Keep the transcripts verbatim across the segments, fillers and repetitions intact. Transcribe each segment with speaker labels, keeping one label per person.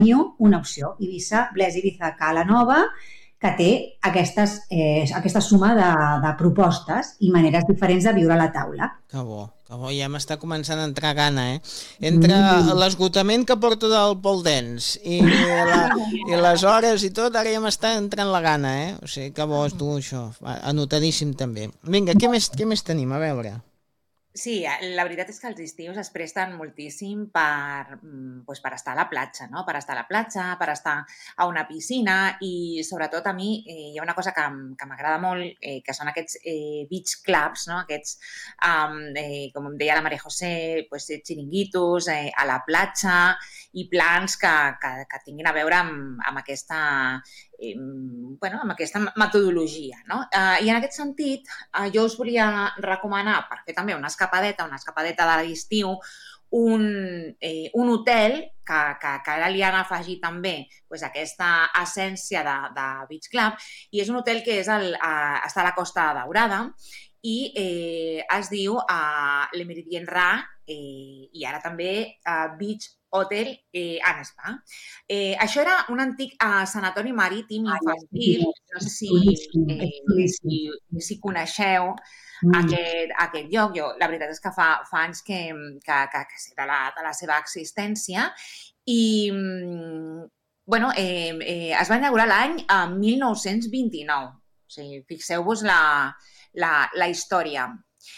Speaker 1: una opció, Ibiza, Blesa Ibiza Cala Nova, que té aquestes, eh, aquesta suma de, de propostes i maneres diferents de viure a la taula.
Speaker 2: Que bo, que bo, ja m'està començant a entrar gana, eh? Entre mm. l'esgotament que porto del pole dance i, la, i les hores i tot, ara ja m'està entrant la gana, eh? O sigui, que bo és tu, això. Anotadíssim també. Vinga, què més, què més tenim? A veure...
Speaker 3: Sí, la veritat és que els estius es presten moltíssim per, doncs, per estar a la platja, no? Per estar a la platja, per estar a una piscina i sobretot a mi eh, hi ha una cosa que, que m'agrada molt, eh, que són aquests eh, beach clubs, no? Aquests, um, eh, com em deia la Maria José, pues, xiringuitos eh, a la platja i plans que, que, que tinguin a veure amb, amb aquesta... Eh, bueno, amb aquesta metodologia, no? Eh, I en aquest sentit, eh, jo us volia recomanar, per fer també una escapadeta, una escapadeta de l'estiu, un, eh, un hotel que, que, que ara li han afegit també pues, aquesta essència de, de Beach Club, i és un hotel que és el, eh, està a la Costa Daurada i eh, es diu eh, Le Méridien Rare eh, i ara també eh, Beach Hotel eh, and Spa. Eh, això era un antic eh, sanatori marítim infantil, no sé si, eh, si, si coneixeu mm. aquest, aquest lloc. Jo, la veritat és que fa, fa anys que, que, que, que sé de la, de la seva existència i bueno, eh, eh, es va inaugurar l'any mil nou-cents vint-i-nou. O sigui, fixeu-vos la, la, la història.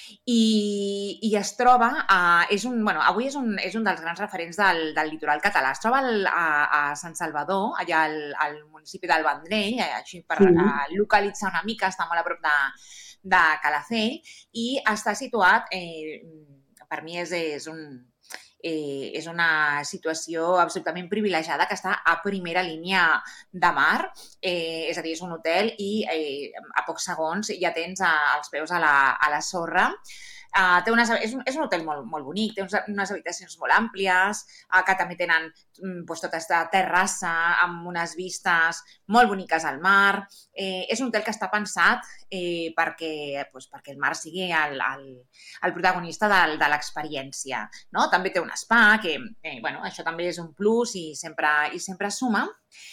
Speaker 3: I, i es troba, a, és un, bueno, avui és un, és un dels grans referents del, del litoral català. Es troba al, a, a Sant Salvador, allà al, al municipi del Vendrell, així per sí. a, localitzar una mica, està molt a prop de, de Calafell, i està situat, eh, per mi és, és un... Eh, és una situació absolutament privilegiada que està a primera línia de mar, eh, és a dir, és un hotel i eh, a pocs segons ja tens a, els peus a la, a la sorra. Uh, té unes, és, un, és un hotel molt, molt bonic, té unes, unes habitacions molt àmplies, uh, que també tenen pues, tota aquesta terrassa amb unes vistes molt boniques al mar. Eh, és un hotel que està pensat eh, perquè, pues, perquè el mar sigui el, el, el protagonista de, de l'experiència, no? També té un spa, que eh, bueno, això també és un plus i sempre, i sempre suma.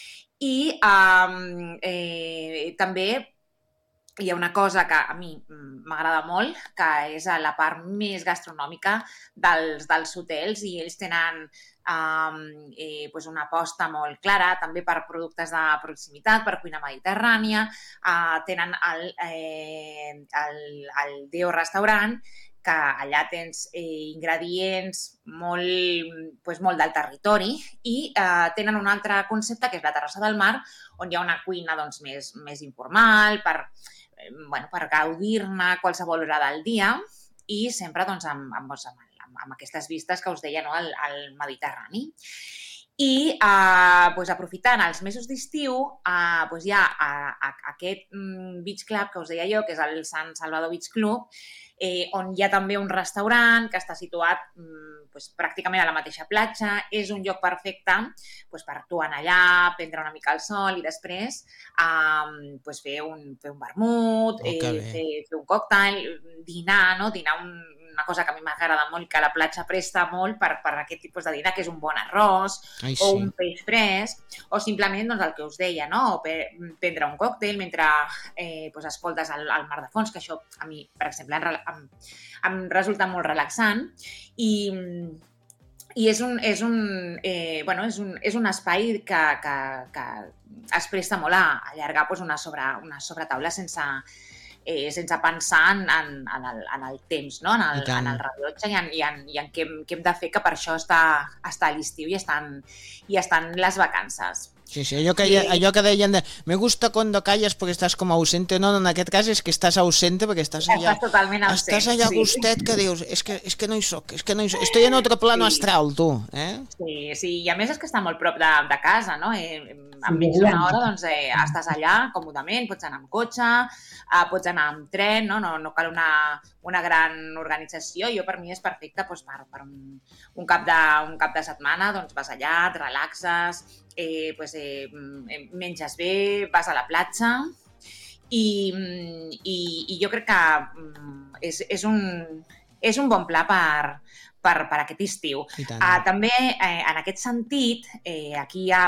Speaker 3: I um, eh, també hi ha una cosa que a mi m'agrada molt, que és la part més gastronòmica dels, dels hotels, i ells tenen um, eh, pues una aposta molt clara també per productes de proximitat, per cuina mediterrània. Uh, tenen el, eh, el, el Deo Restaurant, que allà tens eh, ingredients molt, pues, molt del territori, i eh, tenen un altre concepte, que és la terrassa del mar, on hi ha una cuina doncs, més, més informal, per, eh, bueno, per gaudir-ne qualsevol hora del dia, i sempre doncs, amb, amb, amb, amb aquestes vistes que us deia, no? al, al Mediterrani. I eh, pues, aprofitant els mesos d'estiu, eh, pues, hi ha a, a, aquest mm, beach club que us deia jo, que és el Sant Salvador Beach Club, eh, on hi ha també un restaurant que està situat mm, pues, pràcticament a la mateixa platja. És un lloc perfecte pues, per tu anar allà, prendre una mica el sol i després eh, pues, fer, un, fer un vermut,
Speaker 2: oh,
Speaker 3: eh, fer, fer un còctel, dinar, no? dinar un una cosa que a mi m'agrada molt, que la platja presta molt per, per aquest tipus de dinar, que és un bon arròs, Ai, sí. o un peix fresc, o simplement doncs, el que us deia, no? o prendre un còctel mentre eh, doncs, escoltes el, el mar de fons, que això a mi, per exemple, em, em resulta molt relaxant. I, i és un, és un, eh, bueno, és un, és un espai que, que, que es presta molt a allargar doncs, una, sobre, una sobretaula sense... Eh, sense pensar en, en, en, el, en el temps, no? en, el, en el rellotge i en, i en, i en què, què hem de fer, que per això està, està a l'estiu i estan, i estan les vacances.
Speaker 2: Sí, sí, allò que, sí. allò que deien de me gusta cuando callas porque estás como ausente, no, no, en aquest cas és que estàs ausente perquè estàs allà,
Speaker 3: estàs totalment ausent,
Speaker 2: estàs allà
Speaker 3: sí.
Speaker 2: gustet que dius, és que, és que no hi soc, és que no hi soc, estoy en otro plano sí. astral, tu, eh?
Speaker 3: Sí, sí, i a més és que està molt prop de, de casa, no? Eh, en menys d'una hora, doncs, eh, estàs allà còmodament, pots anar amb cotxe, eh, pots anar amb tren, no? No, no cal una, una gran organització. Jo, per mi, és perfecte doncs, per, per un, un, cap de, un cap de setmana, doncs vas allà, et relaxes, eh, pues, eh, menges bé, vas a la platja i, i, i jo crec que és, és, un, és un bon pla per, per, per aquest estiu. Uh, també, eh, en aquest sentit, eh, aquí hi ha